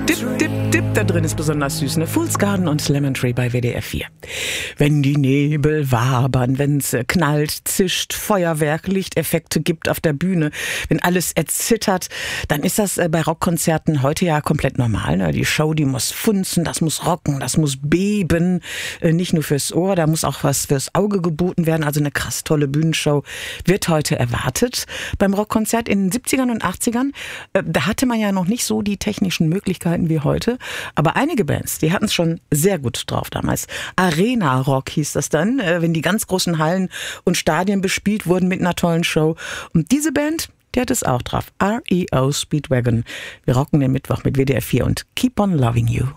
Dip, dip, dip, da drin ist besonders süß, ne? Fool's Garden und Lemon Tree bei WDR 4. Wenn die Nebel wabern, wenn's knallt, zischt, Feuerwerk, Lichteffekte gibt auf der Bühne, wenn alles erzittert, dann ist das bei Rockkonzerten heute ja komplett normal, ne? Die Show, die muss funzen, das muss rocken, das muss beben, nicht nur fürs Ohr, da muss auch was fürs Auge geboten werden, also eine krass tolle Bühnenshow wird heute erwartet beim Rockkonzert. In den 70ern und 80ern, da hatte man ja noch nicht so die technischen Möglichkeiten wie heute, aber einige Bands, die hatten es schon sehr gut drauf damals. Arena Rock hieß das dann, wenn die ganz großen Hallen und Stadien bespielt wurden mit einer tollen Show. Und diese Band, die hat es auch drauf. REO Speedwagon. Wir rocken den Mittwoch mit WDR 4 und Keep on Loving You.